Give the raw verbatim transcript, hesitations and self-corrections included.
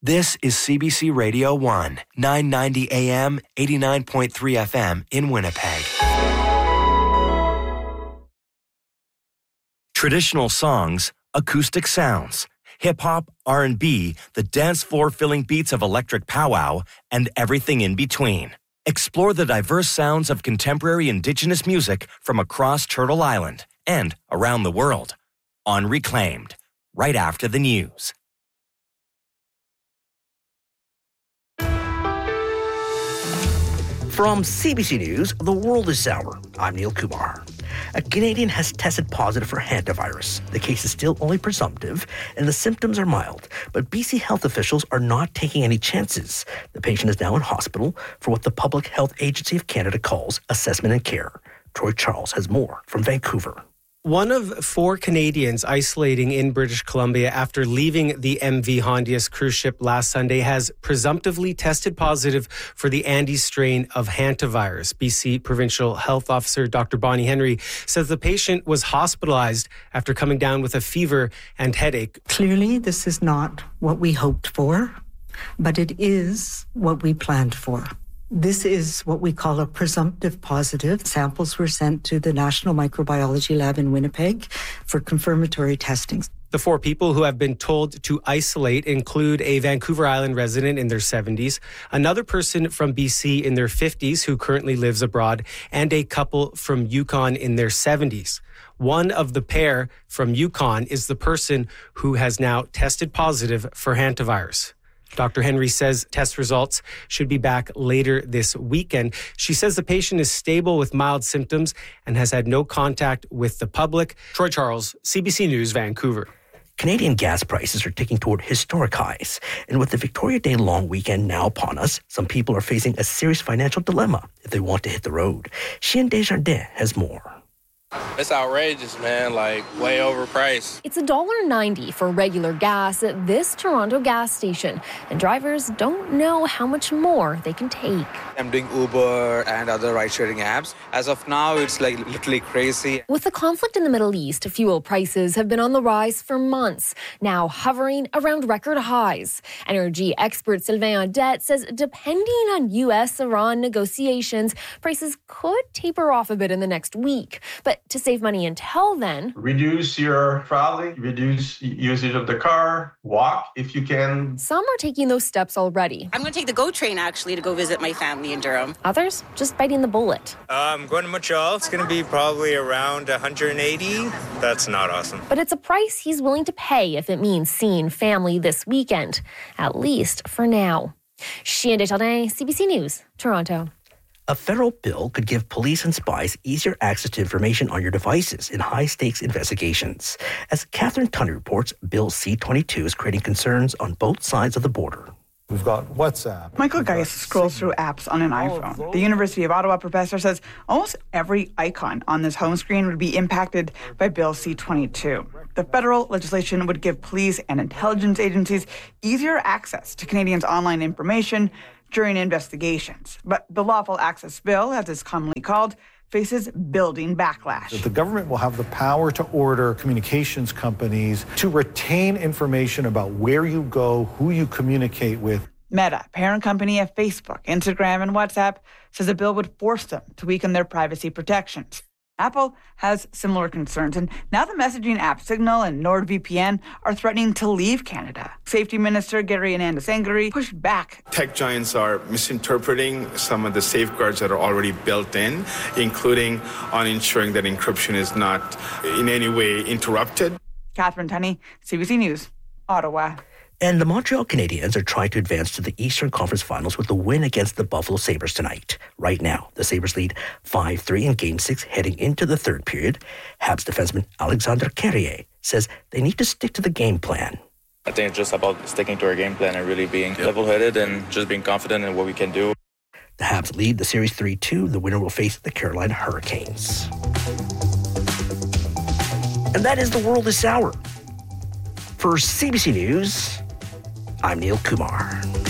This is C B C Radio one, nine ninety A M, eighty-nine point three F M in Winnipeg. Traditional songs, acoustic sounds, hip-hop, R and B, the dance floor-filling beats of electric powwow, and everything in between. Explore the diverse sounds of contemporary Indigenous music from across Turtle Island and around the world on Reclaimed, right after the news. From C B C News, The World is Sour. I'm Neil Kumar. A Canadian has tested positive for hantavirus. The case is still only presumptive, and the symptoms are mild. But B C health officials are not taking any chances. The patient is now in hospital for what the Public Health Agency of Canada calls assessment and care. Troy Charles has more from Vancouver. One of four Canadians isolating in British Columbia after leaving the M V Hondius cruise ship last Sunday has presumptively tested positive for the Andes strain of hantavirus. B C Provincial Health Officer Doctor Bonnie Henry says the patient was hospitalized after coming down with a fever and headache. Clearly, this is not what we hoped for, but it is what we planned for. This is what we call a presumptive positive. Samples were sent to the National Microbiology Lab in Winnipeg for confirmatory testing. The four people who have been told to isolate include a Vancouver Island resident in their seventies, another person from B C in their fifties who currently lives abroad, and a couple from Yukon in their seventies. One of the pair from Yukon is the person who has now tested positive for hantavirus. Doctor Henry says test results should be back later this weekend. She says the patient is stable with mild symptoms and has had no contact with the public. Troy Charles, C B C News, Vancouver. Canadian gas prices are ticking toward historic highs. And with the Victoria Day long weekend now upon us, some people are facing a serious financial dilemma if they want to hit the road. Chien Desjardins has more. It's outrageous, man, like way overpriced. It's one dollar ninety for regular gas at this Toronto gas station, and drivers don't know how much more they can take. I'm doing Uber and other ride-sharing apps. As of now, it's like literally crazy. With the conflict in the Middle East, fuel prices have been on the rise for months, now hovering around record highs. Energy expert Sylvain Audet says depending on U S Iran negotiations, prices could taper off a bit in the next week. But to save money until then, reduce your traveling, reduce usage of the car, walk if you can. Some are taking those steps already. I'm going to take the GO train actually to go visit my family in Durham. Others just biting the bullet. Uh, I'm going to Montreal. It's going to be probably around one hundred eighty. That's not awesome. But it's a price he's willing to pay if it means seeing family this weekend, at least for now. Chien Desjardins, C B C News, Toronto. A federal bill could give police and spies easier access to information on your devices in high-stakes investigations. As Catherine Tunney reports, Bill C twenty-two is creating concerns on both sides of the border. We've got WhatsApp. Michael Geist scrolls through apps on an iPhone. The University of Ottawa professor says almost every icon on this home screen would be impacted by Bill C twenty-two. The federal legislation would give police and intelligence agencies easier access to Canadians' online information during investigations. But the Lawful Access Bill, as it's commonly called, faces building backlash. The government will have the power to order communications companies to retain information about where you go, who you communicate with. Meta, parent company of Facebook, Instagram, and WhatsApp, says the bill would force them to weaken their privacy protections. Apple has similar concerns, and now the messaging app Signal and NordVPN are threatening to leave Canada. Safety Minister Gary Anandasangari pushed back. Tech giants are misinterpreting some of the safeguards that are already built in, including on ensuring that encryption is not in any way interrupted. Catherine Tunney, C B C News, Ottawa. And the Montreal Canadiens are trying to advance to the Eastern Conference Finals with a win against the Buffalo Sabres tonight. Right now, the Sabres lead five three in Game six heading into the third period. Habs defenseman Alexandre Carrier says they need to stick to the game plan. I think it's just about sticking to our game plan and really being level-headed and just being confident in what we can do. The Habs lead the series three two. The winner will face the Carolina Hurricanes. And that is The World is Sour. For C B C News, I'm Neil Kumar.